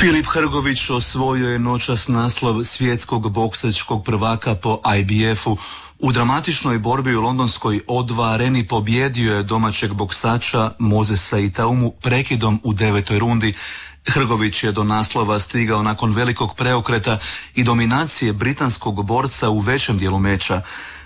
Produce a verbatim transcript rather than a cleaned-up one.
Filip Hrgović osvojio je noćas naslov svjetskog boksačkog prvaka po I B F-u. U dramatičnoj borbi u londonskoj O dva areni pobjedio je domaćeg boksača Mozesa Itaumu prekidom u devetoj rundi. Hrgović je do naslova stigao nakon velikog preokreta i dominacije britanskog borca u većem dijelu meča.